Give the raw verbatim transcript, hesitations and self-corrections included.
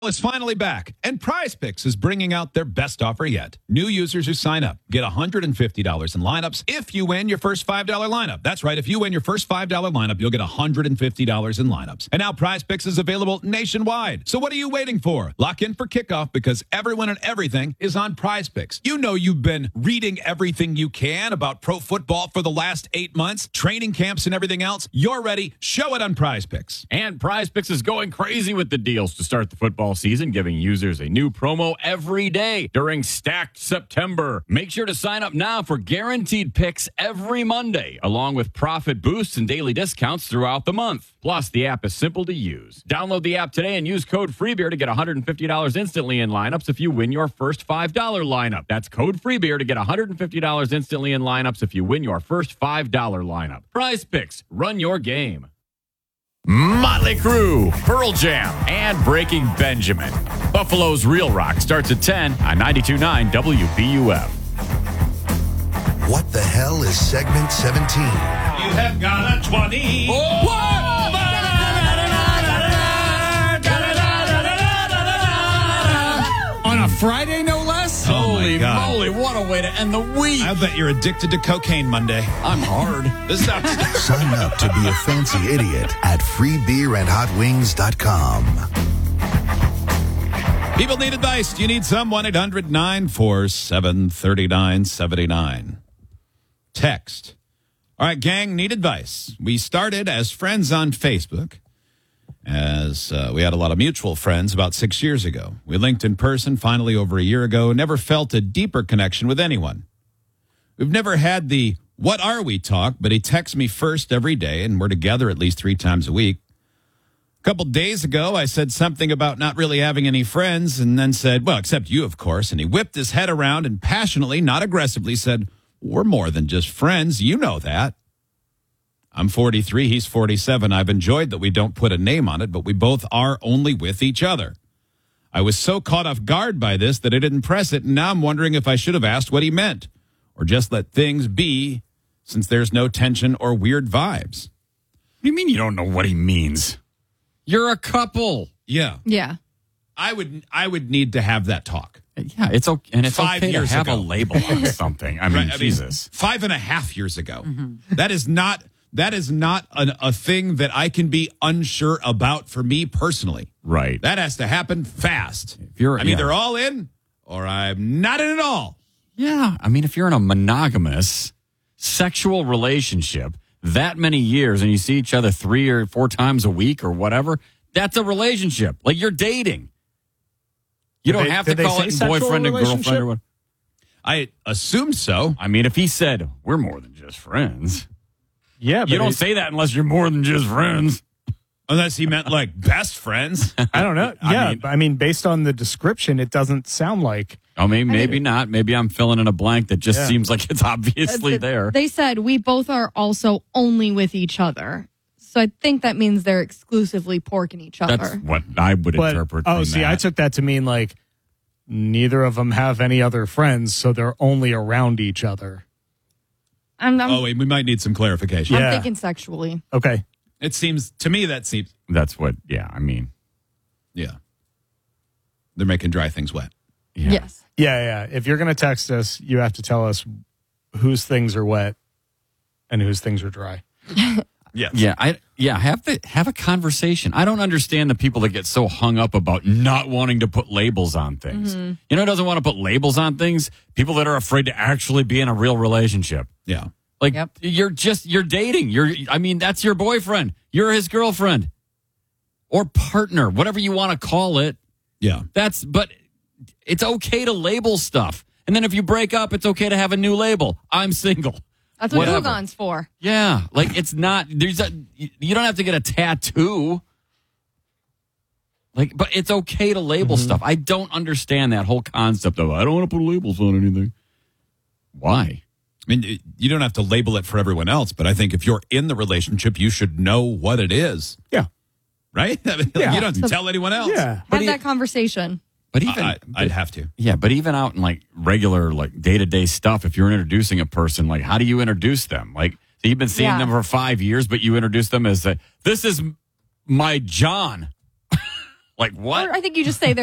It's finally back, and Prize Picks is bringing out their best offer yet. New users who sign up get one hundred fifty dollars in lineups if you win your first five dollar lineup. That's right. If you win your first five dollar lineup, you'll get one hundred fifty dollars in lineups. And now Prize Picks is available nationwide. So what are you waiting for? Lock in for kickoff because everyone and everything is on Prize Picks. You know you've been reading everything you can about pro football for the last eight months, training camps and everything else. You're ready. Show it on Prize Picks. And Prize Picks is going crazy with the deals to start the football season, giving users a new promo every day during Stacked September. Make sure to sign up now for guaranteed picks every Monday, along with profit boosts and daily discounts throughout the month. Plus, the app is simple to use. Download the app today and use code FREEBEER to get one hundred fifty dollars instantly in lineups if you win your first five dollar lineup. That's code FREEBEER to get one hundred fifty dollars instantly in lineups if you win your first five dollar lineup. Prize Picks. Run your game. Motley Crue, Pearl Jam, and Breaking Benjamin. Buffalo's Real Rock starts at ten on ninety-two point nine W B U F. What the hell is segment seventeen? You have got a twenty. On a Friday, no less? Oh, my Holy God. moly, what a way to end the week. I bet you're addicted to cocaine Monday. I'm hard. This is out. Sign up to be a fancy idiot at free beer and hot wings dot com. People need advice. Do you need some? one eight hundred nine four seven three nine seven nine. Text. All right, gang, need advice. We started as friends on Facebook, as uh, we had a lot of mutual friends about six years ago. We linked in person finally over a year ago, never felt a deeper connection with anyone. We've never had the what are we talk, but he texts me first every day, and we're together at least three times a week. A couple days ago, I said something about not really having any friends, and then said, well, except you, of course. And he whipped his head around and passionately, not aggressively, said, we're more than just friends. You know that. I'm forty-three. He's forty-seven. I've enjoyed that we don't put a name on it, but we both are only with each other. I was so caught off guard by this that I didn't press it, and now I'm wondering if I should have asked what he meant or just let things be since there's no tension or weird vibes. What do you mean you don't know what he means? You're a couple. Yeah. Yeah. I would I would need to have that talk. Yeah, it's okay, and it's Five okay to years have ago. a label on something. I mean, Right, I mean, Jesus. five and a half years ago. Mm-hmm. That is not that is not an, a thing that I can be unsure about for me personally. Right. That has to happen fast. If you're, I'm yeah. either all in or I'm not in at all. Yeah, I mean, if you're in a monogamous sexual relationship that many years and you see each other three or four times a week or whatever, that's a relationship. Like you're dating. You Did don't they- have to did they call say it sexual boyfriend and girlfriend relationship? or what. I assume so. I mean, if he said, we're more than just friends, Yeah, but you don't it- say that unless you're more than just friends. Unless he meant like best friends. I don't know. I Yeah, mean- but I mean, based on the description, it doesn't sound like. I mean, maybe not. Maybe I'm filling in a blank that just Yeah. seems like it's obviously Uh, there. They said we both are also only with each other. So I think that means they're exclusively porking each other. That's what I would But interpret. oh, from see, that. I took that to mean like neither of them have any other friends, so they're only around each other. I'm, I'm, Oh, wait, we might need some clarification. I'm yeah. thinking sexually. Okay. It seems to me that seems That's what. Yeah, I mean, yeah. They're making dry things wet. yeah. Yes. Yeah, yeah. If you're gonna text us, you have to tell us whose things are wet and whose things are dry. Yes. Yeah, I yeah, have the have a conversation. I don't understand the people that get so hung up about not wanting to put labels on things. Mm-hmm. You know who doesn't want to put labels on things? People that are afraid to actually be in a real relationship. Yeah. Like Yep. you're just you're dating. You're I mean, that's your boyfriend. You're his girlfriend. Or partner, whatever you want to call it. Yeah. That's but it's okay to label stuff. And then if you break up, it's okay to have a new label. I'm single. That's what Whatever. Dugon's for. Yeah, like it's not. There's a. You don't have to get a tattoo. Like, but it's okay to label Mm-hmm. stuff. I don't understand that whole concept of I don't want to put labels on anything. Why? I mean, you don't have to label it for everyone else, but I think if you're in the relationship, you should know what it is, Yeah. right? I mean, Yeah. you don't have to tell anyone else. Yeah. Have he- that conversation. But even I, I'd have to. yeah, but even out in like regular like day to day stuff, if you're introducing a person, like how do you introduce them? Like so you've been seeing Yeah. them for five years, but you introduce them as a, this is my John. Like what? Or I think you just say they're